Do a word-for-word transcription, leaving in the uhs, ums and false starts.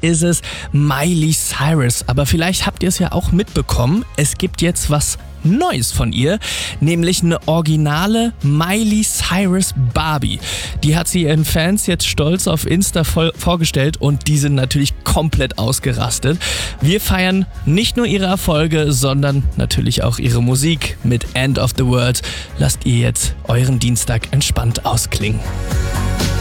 ist es Miley Cyrus. Aber vielleicht habt ihr es ja auch mitbekommen, es gibt jetzt was Neues von ihr, nämlich eine originale Miley Cyrus Barbie. Die hat sie ihren Fans jetzt stolz auf Insta voll vorgestellt und die sind natürlich komplett ausgerastet. Wir feiern nicht nur ihre Erfolge, sondern natürlich auch ihre Musik mit End of the World. Lasst ihr jetzt euren Dienstag entspannt ausklingen.